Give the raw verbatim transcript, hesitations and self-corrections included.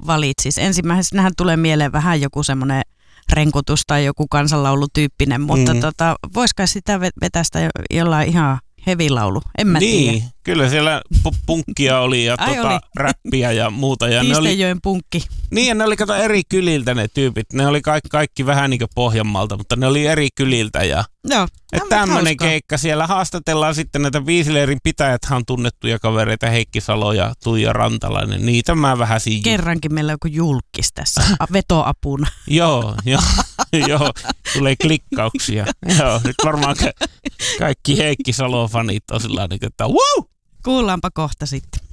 valitsis? Ensimmäisenähän tulee mieleen vähän joku semmoinen renkutus tai joku kansanlaulutyyppinen, mutta mm. tota, voisiko sitä vetästä jollain ihan hevilaulu? En mä niin, tiedä. Kyllä siellä punkkia oli ja tuota, oli. räppiä ja muuta. Ja Pistejoen punkki. Niin, ja ne oli kato eri kyliltä ne tyypit. Ne oli kaikki, kaikki vähän niin kuin Pohjanmaalta, mutta ne oli eri kyliltä. Ja joo, että tämmöinen keikka. Siellä haastatellaan sitten näitä Viisileirin pitäjäthän on tunnettuja kavereita, Heikki Salo ja Tuija Rantalainen. Niitä mä vähän siinä. Kerrankin meillä on joku julkis tässä vetoapuna. Joo, joo, joo, tulee klikkauksia. Joo, nyt varmaan kaikki Heikki Salo-fanit on sillä tavalla, että wow! Kuullaanpa kohta sitten.